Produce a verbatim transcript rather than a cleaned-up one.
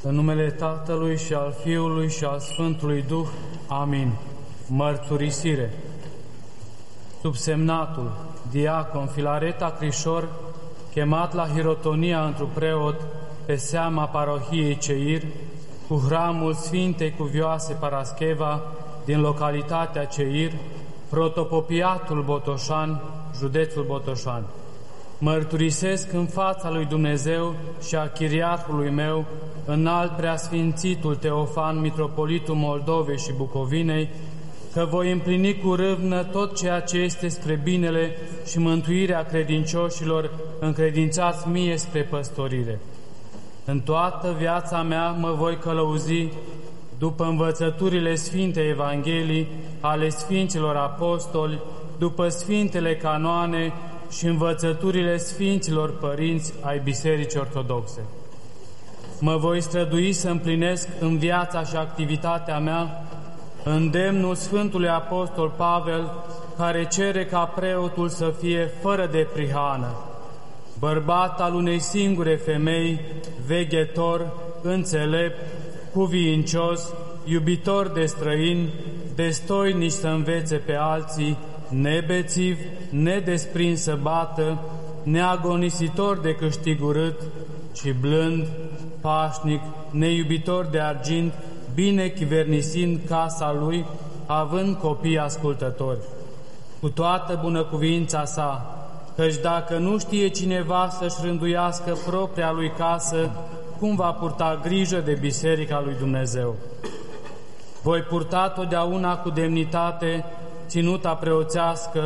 În numele Tatălui și al Fiului și al Sfântului Duh. Amin. Mărturisire. Subsemnatul, diacon Filareta Crișor, chemat la hirotonia într-un preot pe seama parohiei Ceir, cu hramul Sfintei Cuvioase Parascheva din localitatea Ceir, protopopiatul Botoșan, județul Botoșan. Mărturisesc în fața lui Dumnezeu și a chiriarhului meu, înalt preasfințitul Teofan, mitropolitul Moldovei și Bucovinei, că voi împlini cu râvnă tot ceea ce este spre binele și mântuirea credincioșilor încredințați mie spre păstorire. În toată viața mea mă voi călăuzi după învățăturile Sfintei Evangelii ale Sfinților Apostoli, după Sfintele Canoane și învățăturile Sfinților Părinți ai Bisericii Ortodoxe. Mă voi strădui să împlinesc în viața și activitatea mea îndemnul Sfântului Apostol Pavel, care cere ca preotul să fie fără de prihană, bărbat al unei singure femei, veghetor, înțelept, cuviincios, iubitor de străini, destoinici să învețe pe alții, nebețiv, nedesprins să bată, neagonisitor de câștig urât, ci blând, pașnic, neiubitor de argint, bine chivernisind casa lui, având copii ascultători. Cu toată bunăcuvința sa, căci dacă nu știe cineva să-și rânduiască propria lui casă, cum va purta grijă de Biserica lui Dumnezeu? Voi purta totdeauna cu demnitate ținuta preoțească